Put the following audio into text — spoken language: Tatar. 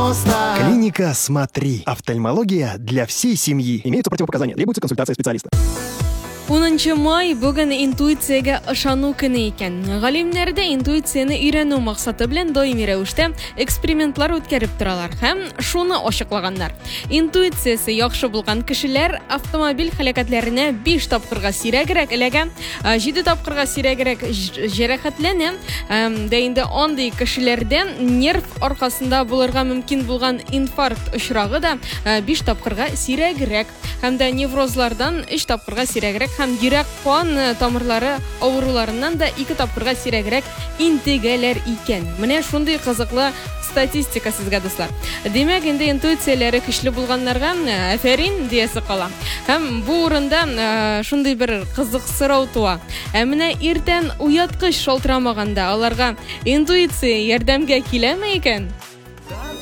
90. Клиника «Смотри». Офтальмология для всей семьи. Имеются противопоказания. Требуется консультация специалиста. 10 май бүген интуициягә ышану көне икән. Галимнәрдә интуицияны өйрәнү максаты белән даими рәвештә экспериментлар үткәреп торалар һәм шуны ачыклаганнар. Интуициясе яхшы булган кешеләр автомобиль һәлакәтләренә 5 тапкырга сирәгрәк эләгә, 7 тапкырга сирәгрәк җәрәхәтләнә. Дә инде андый кешеләрдән нерв аркасында булырга мөмкин булган инфаркт очрагы да 5 тапкырга сирәгрәк. Һәм дә неврозлардан 3 тапкырга сирәгрәк һәм йөрәк кан тамырлары авыруларыннан да 2 тапкырга сирәгрәк интегәләр икән. Менә шундый кызыклы статистика сезгә дуслар. Димәк, инде интуицияләре көчле булганнарга афәрин диясе кала. Һәм бу урында шундый бер кызык сорау туа. Менә иртән уяткыч шалтырамаганда аларга интуиция ярдәмгә киләме икән?